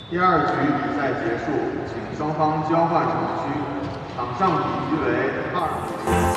第二局比赛结束，请双方交换场区，场上比分为2-2。